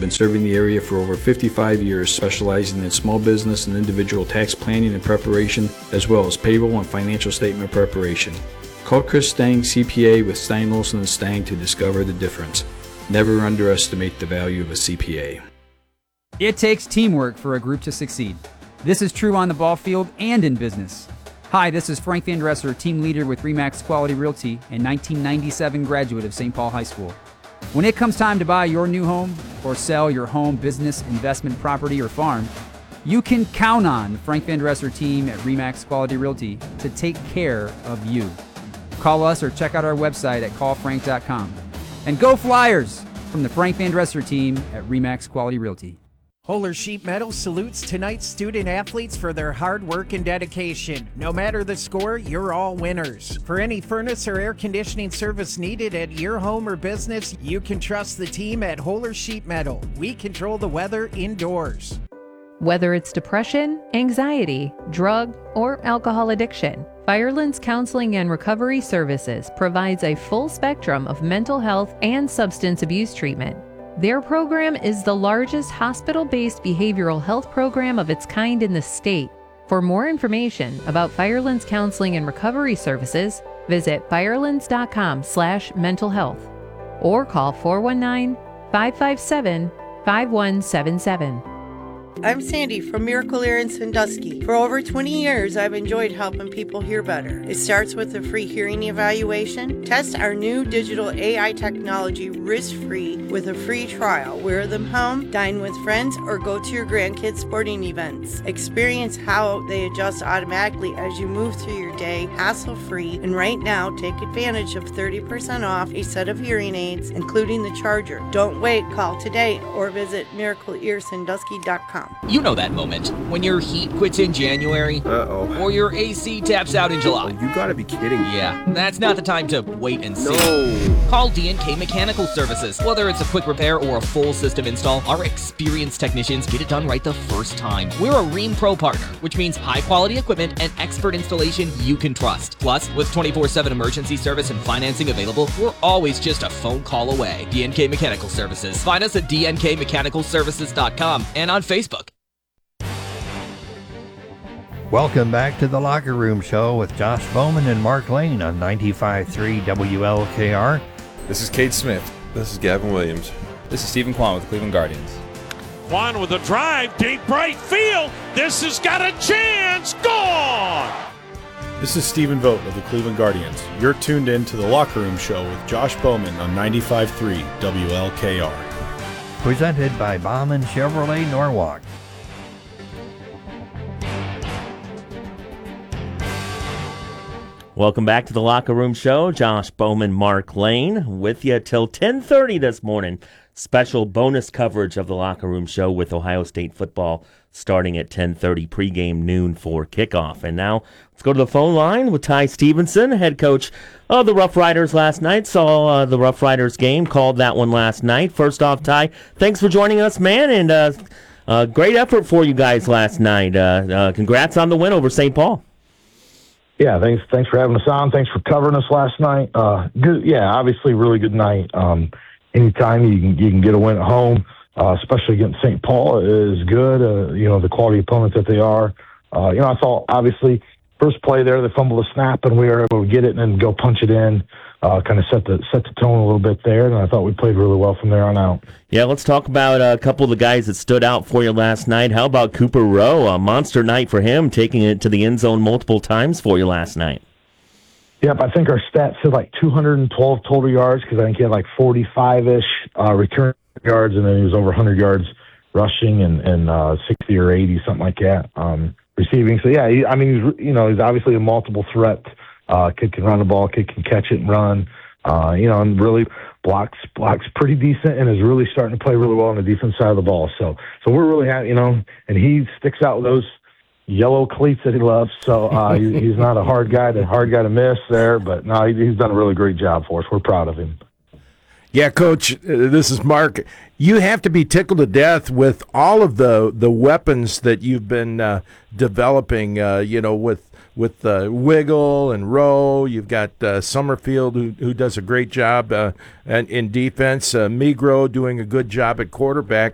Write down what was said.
been serving the area for over 55 years, specializing in small business and individual tax planning and preparation, as well as payroll and financial statement preparation. Call Chris Stang, CPA with Stein, Olson & Stang to discover the difference. Never underestimate the value of a CPA. It takes teamwork for a group to succeed. This is true on the ball field and in business. Hi, this is Frank Van Dresser, team leader with RE/MAX Quality Realty and 1997 graduate of St. Paul High School. When it comes time to buy your new home or sell your home, business, investment, property, or farm, you can count on the Frank Van Dresser team at RE/MAX Quality Realty to take care of you. Call us or check out our website at callfrank.com. And go Flyers from the Frank Van Dresser team at RE/MAX Quality Realty. Holler Sheet Metal salutes tonight's student athletes for their hard work and dedication. No matter the score, you're all winners. For any furnace or air conditioning service needed at your home or business, you can trust the team at Holler Sheet Metal. We control the weather indoors. Whether it's depression, anxiety, drug, or alcohol addiction, Firelands Counseling and Recovery Services provides a full spectrum of mental health and substance abuse treatment. Their program is the largest hospital-based behavioral health program of its kind in the state. For more information about Firelands Counseling and Recovery Services, visit firelands.com/mental health or call 419-557-5177. I'm Sandy from Miracle Ear in Sandusky. For over 20 years, I've enjoyed helping people hear better. It starts with a free hearing evaluation. Test our new digital AI technology risk-free with a free trial. Wear them home, dine with friends, or go to your grandkids' sporting events. Experience how they adjust automatically as you move through your day, hassle-free. And right now, take advantage of 30% off a set of hearing aids, including the charger. Don't wait. Call today or visit miracleearsandusky.com. You know that moment when your heat quits in January. Uh-oh. Or your AC taps out in July. Oh, you gotta be kidding me. Yeah, that's not the time to wait and see. No. Call D&K Mechanical Services. Whether it's a quick repair or a full system install, our experienced technicians get it done right the first time. We're a Rheem Pro partner, which means high-quality equipment and expert installation you can trust. Plus, with 24/7 emergency service and financing available, we're always just a phone call away. D&K Mechanical Services. Find us at dnkmechanicalservices.com and on Facebook. Welcome back to the Locker Room Show with Josh Bowman and Mark Lane on 95.3 WLKR. This is Cade Smith. This is Gavin Williams. This is Stephen Kwan with the Cleveland Guardians. Kwan with a drive, deep right field. This has got a chance. Gone! This is Stephen Vogt of the Cleveland Guardians. You're tuned in to the Locker Room Show with Josh Bowman on 95.3 WLKR. Presented by Bauman Chevrolet Norwalk. Welcome back to the Locker Room Show. Josh Bowman, Mark Lane with you till 10:30 this morning. Special bonus coverage of the Locker Room Show with Ohio State football starting at 10:30, pregame, noon for kickoff. And now let's go to the phone line with Ty Stevenson, head coach of the Rough Riders last night. Saw the Rough Riders game, called that one last night. First off, Ty, thanks for joining us, man, and great effort for you guys last night. Congrats on the win over St. Paul. Yeah, thanks for having us on. Thanks for covering us last night. Good, yeah, obviously really good night. Anytime you can get a win at home, especially against St. Paul, is good. The quality opponent that they are. I thought obviously first play there, they fumbled a snap and we were able to get it and then go punch it in. Kind of set the tone a little bit there, and I thought we played really well from there on out. Yeah, let's talk about a couple of the guys that stood out for you last night. How about Cooper Rowe? A monster night for him, taking it to the end zone multiple times for you last night. Yep, I think our stats said like 212 total yards because I think he had like 45-ish return yards, and then he was over 100 yards rushing and 60 or 80, something like that, receiving. So, yeah, he's obviously a multiple threat. Kid can run the ball, kid can catch it and run, and really blocks pretty decent and is really starting to play really well on the defense side of the ball. So we're really happy, and he sticks out with those yellow cleats that he loves. So he's not a hard guy to miss there, but no, he's done a really great job for us. We're proud of him. Yeah, Coach, this is Mark. You have to be tickled to death with all of the weapons that you've been developing, with Wiggle and Rowe. You've got Summerfield, who does a great job in defense. Migro doing a good job at quarterback.